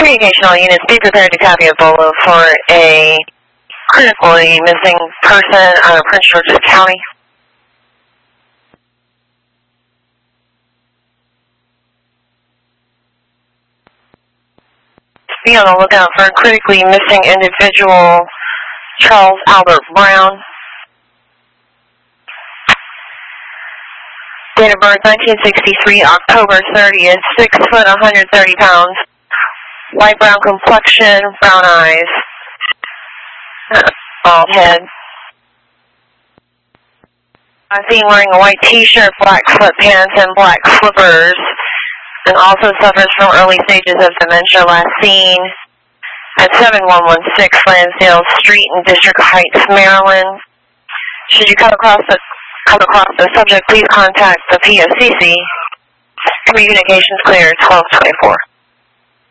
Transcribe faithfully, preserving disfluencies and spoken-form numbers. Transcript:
Communication all units, be prepared to copy a bolo for a critically missing person out of Prince George's County. Be on the lookout for a critically missing individual, Charles Albert Brown. Date of birth nineteen sixty-three, October thirtieth, six foot, one hundred thirty pounds. Light brown complexion, brown eyes. Bald head. I'm seen wearing a white t-shirt, black sweatpants, and black slippers. And also suffers from early stages of dementia, last seen at seven one one six Lansdale Street in District Heights, Maryland. Should you come across the come across the subject, please contact the P O C C. Communications clear, twelve twenty-four.